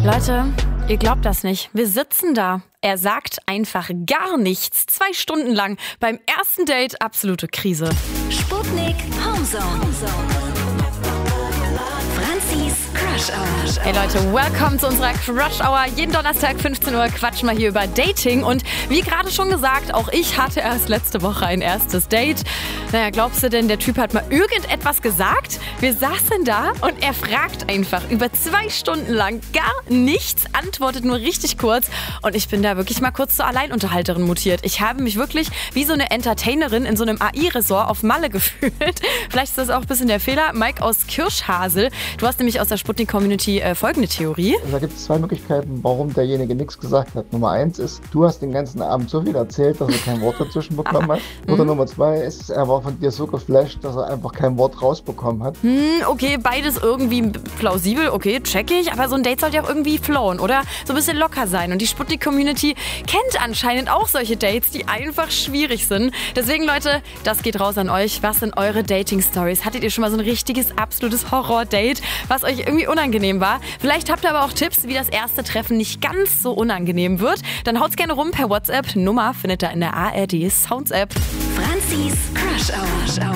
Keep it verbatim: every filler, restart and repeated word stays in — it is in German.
Leute, ihr glaubt das nicht. Wir sitzen da. Er sagt einfach gar nichts. Zwei Stunden lang. Beim ersten Date absolute Krise. Sputnik Homezone. Franzis Crush Hour. Hey Leute, welcome zu unserer Crush Hour. Jeden Donnerstag fünfzehn Uhr quatschen wir hier über Dating. Und wie gerade schon gesagt, auch ich hatte erst letzte Woche ein erstes Date. Naja, glaubst du denn, der Typ hat mal irgendetwas gesagt? Wir saßen da und er fragt einfach über zwei Stunden lang gar nichts, antwortet nur richtig kurz. Und ich bin da wirklich mal kurz zur Alleinunterhalterin mutiert. Ich habe mich wirklich wie so eine Entertainerin in so einem A I-Resort auf Malle gefühlt. Vielleicht ist das auch ein bisschen der Fehler. Mike aus Kirschhasel, du hast nämlich aus der Sputnik-Community äh, folgende Theorie. Da gibt es zwei Möglichkeiten, warum derjenige nichts gesagt hat. Nummer eins ist, du hast den ganzen Abend so viel erzählt, dass er kein Wort dazwischen bekommen hat. Oder mhm. Nummer zwei ist, er war von dir so geflasht, dass er einfach kein Wort rausbekommen hat. Hm, okay, beides irgendwie plausibel, okay, check ich. Aber so ein Date sollte ja auch irgendwie flowen, oder? So ein bisschen locker sein. Und die Sputnik-Community kennt anscheinend auch solche Dates, die einfach schwierig sind. Deswegen, Leute, das geht raus an euch. Was sind eure Dating-Stories? Hattet ihr schon mal so ein richtiges, absolutes Horror-Date, was euch irgendwie unangenehm war? Vielleicht habt ihr aber auch Tipps, wie das erste Treffen nicht ganz so unangenehm wird. Dann haut's gerne rum per WhatsApp. Nummer findet ihr in der A R D Sounds App. Franzis Crush Hour.